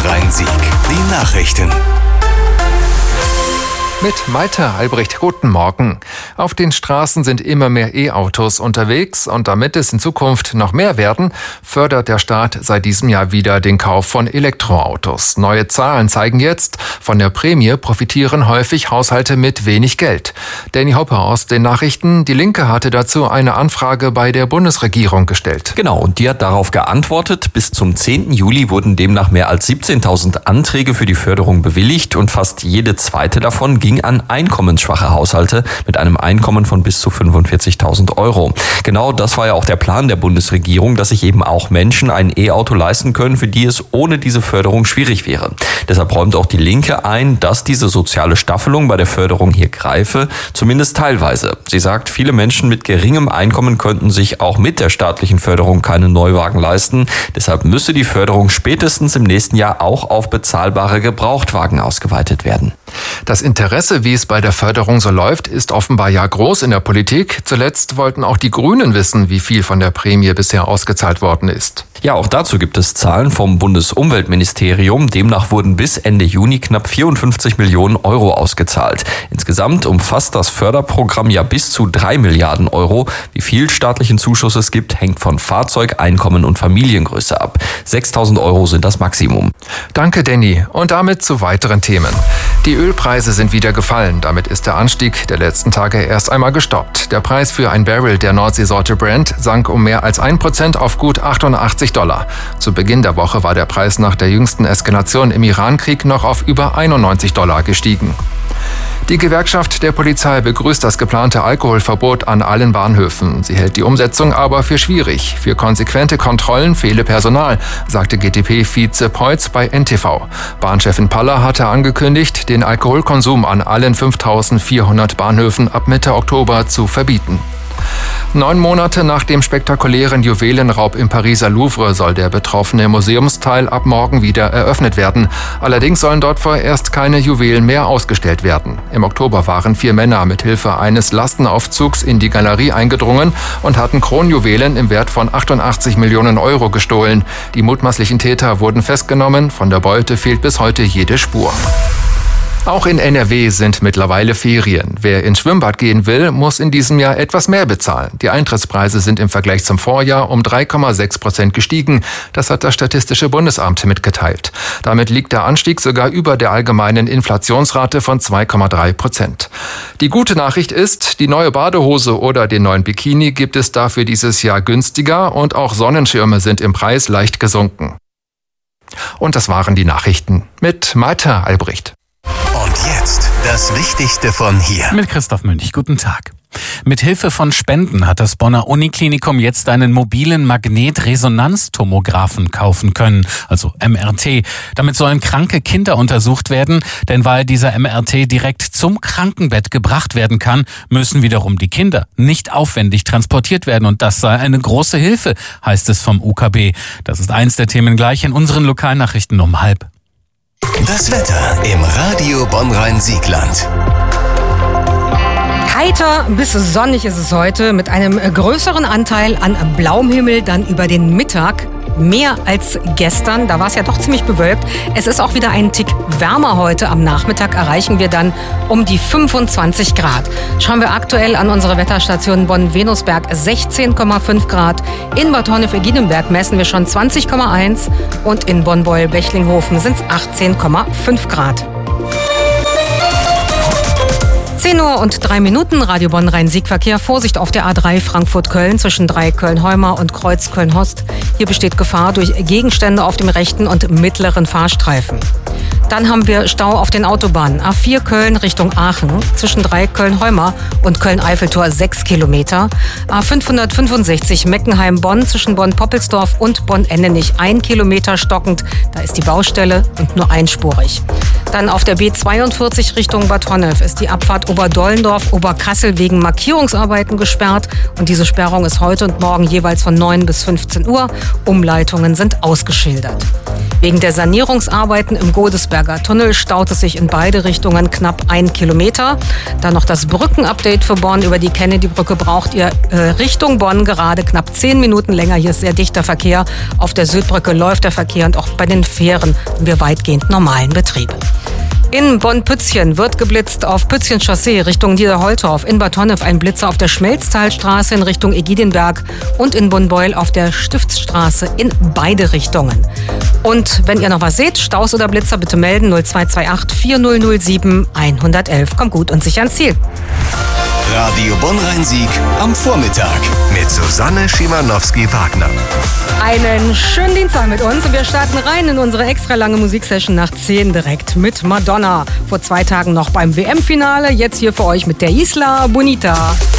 Bonn-Rhein-Sieg. Die Nachrichten. Mit Malte Albrecht, guten Morgen. Auf den Straßen sind immer mehr E-Autos unterwegs und damit es in Zukunft noch mehr werden, fördert der Staat seit diesem Jahr wieder den Kauf von Elektroautos. Neue Zahlen zeigen jetzt, von der Prämie profitieren häufig Haushalte mit wenig Geld. Danny Hoppe aus den Nachrichten. Die Linke hatte dazu eine Anfrage bei der Bundesregierung gestellt. Genau, und die hat darauf geantwortet. Bis zum 10. Juli wurden demnach mehr als 17.000 Anträge für die Förderung bewilligt und fast jede zweite davon ging an einkommensschwache Haushalte mit einem Einkommen von bis zu 45.000 Euro. Genau das war ja auch der Plan der Bundesregierung, dass sich eben auch Menschen ein E-Auto leisten können, für die es ohne diese Förderung schwierig wäre. Deshalb räumt auch die Linke ein, dass diese soziale Staffelung bei der Förderung hier greife, zumindest teilweise. Sie sagt, viele Menschen mit geringem Einkommen könnten sich auch mit der staatlichen Förderung keinen Neuwagen leisten. Deshalb müsse die Förderung spätestens im nächsten Jahr auch auf bezahlbare Gebrauchtwagen ausgeweitet werden. Das Interesse, wie es bei der Förderung so läuft, ist offenbar ja groß in der Politik. Zuletzt wollten auch die Grünen wissen, wie viel von der Prämie bisher ausgezahlt worden ist. Ja, auch dazu gibt es Zahlen vom Bundesumweltministerium. Demnach wurden bis Ende Juni knapp 54 Millionen Euro ausgezahlt. Insgesamt umfasst das Förderprogramm ja bis zu 3 Milliarden Euro. Wie viel staatlichen Zuschuss es gibt, hängt von Fahrzeug, Einkommen und Familiengröße ab. 6.000 Euro sind das Maximum. Danke, Danny. Und damit zu weiteren Themen. Die Ölpreise sind wieder gefallen. Damit ist der Anstieg der letzten Tage erst einmal gestoppt. Der Preis für ein Barrel der Nordseesorte Brent sank um mehr als 1% auf gut $88. Zu Beginn der Woche war der Preis nach der jüngsten Eskalation im Iran-Krieg noch auf über $91 gestiegen. Die Gewerkschaft der Polizei begrüßt das geplante Alkoholverbot an allen Bahnhöfen. Sie hält die Umsetzung aber für schwierig. Für konsequente Kontrollen fehle Personal, sagte GdP-Vize Peutz bei NTV. Bahnchefin Paller hatte angekündigt, den Alkoholkonsum an allen 5.400 Bahnhöfen ab Mitte Oktober zu verbieten. 9 Monate nach dem spektakulären Juwelenraub im Pariser Louvre soll der betroffene Museumsteil ab morgen wieder eröffnet werden. Allerdings sollen dort vorerst keine Juwelen mehr ausgestellt werden. Im Oktober waren 4 Männer mit Hilfe eines Lastenaufzugs in die Galerie eingedrungen und hatten Kronjuwelen im Wert von 88 Millionen Euro gestohlen. Die mutmaßlichen Täter wurden festgenommen. Von der Beute fehlt bis heute jede Spur. Auch in NRW sind mittlerweile Ferien. Wer ins Schwimmbad gehen will, muss in diesem Jahr etwas mehr bezahlen. Die Eintrittspreise sind im Vergleich zum Vorjahr um 3,6% gestiegen. Das hat das Statistische Bundesamt mitgeteilt. Damit liegt der Anstieg sogar über der allgemeinen Inflationsrate von 2,3%. Die gute Nachricht ist, die neue Badehose oder den neuen Bikini gibt es dafür dieses Jahr günstiger und auch Sonnenschirme sind im Preis leicht gesunken. Und das waren die Nachrichten mit Malte Albrecht. Und jetzt das Wichtigste von hier. Mit Christoph Münch. Guten Tag. Mit Hilfe von Spenden hat das Bonner Uniklinikum jetzt einen mobilen Magnetresonanztomographen kaufen können, also MRT. Damit sollen kranke Kinder untersucht werden, denn weil dieser MRT direkt zum Krankenbett gebracht werden kann, müssen wiederum die Kinder nicht aufwendig transportiert werden und das sei eine große Hilfe, heißt es vom UKB. Das ist eins der Themen gleich in unseren Lokalnachrichten um 12:30. Das Wetter im Radio Bonn-Rhein-Siegland. Heiter bis sonnig ist es heute mit einem größeren Anteil an blauem Himmel dann über den Mittag. Mehr als gestern, da war es ja doch ziemlich bewölkt. Es ist auch wieder einen Tick wärmer heute. Am Nachmittag erreichen wir dann um die 25 Grad. Schauen wir aktuell an unsere Wetterstation Bonn-Venusberg 16,5 Grad. In Bad Honnef-Eginenberg messen wir schon 20,1 und in Bonn-Beuel-Bechlinghofen sind es 18,5 Grad. 10:03 Radio Bonn-Rhein-Sieg-Verkehr. Vorsicht auf der A3 Frankfurt-Köln zwischen Dreieck-Köln-Heumar und Kreuz-Köln-Host. Hier besteht Gefahr durch Gegenstände auf dem rechten und mittleren Fahrstreifen. Dann haben wir Stau auf den Autobahnen. A4 Köln Richtung Aachen zwischen Dreieck-Köln-Heumar und Köln-Eifeltor 6 Kilometer. A565 Meckenheim-Bonn zwischen Bonn-Poppelsdorf und Bonn-Endenich 1 Kilometer stockend. Da ist die Baustelle und nur einspurig. Dann auf der B42 Richtung Bad Honnef ist die Abfahrt Oberdollendorf-Oberkassel wegen Markierungsarbeiten gesperrt. Und diese Sperrung ist heute und morgen jeweils von 9 bis 15 Uhr. Umleitungen sind ausgeschildert. Wegen der Sanierungsarbeiten im Godesberger Tunnel staut es sich in beide Richtungen knapp 1 Kilometer. Dann noch das Brückenupdate für Bonn. Über die Kennedy-Brücke braucht ihr Richtung Bonn gerade knapp 10 Minuten länger. Hier ist sehr dichter Verkehr. Auf der Südbrücke läuft der Verkehr und auch bei den Fähren haben wir weitgehend normalen Betrieb. In Bonn-Pützchen wird geblitzt auf Pützchen-Chaussee Richtung Niederholtorf. In Bad Honnef ein Blitzer auf der Schmelztalstraße in Richtung Egidienberg und in Bonn-Beul auf der Stiftsstraße in beide Richtungen. Und wenn ihr noch was seht, Staus oder Blitzer, bitte melden 0228 4007 111. Kommt gut und sicher ans Ziel. Radio Bonn-Rhein-Sieg am Vormittag mit Susanne Schimanowski-Wagner. Einen schönen Dienstag mit uns und wir starten rein in unsere extra lange Musiksession nach 10 direkt mit Madonna. Vor 2 Tagen noch beim WM-Finale, jetzt hier für euch mit der Isla Bonita.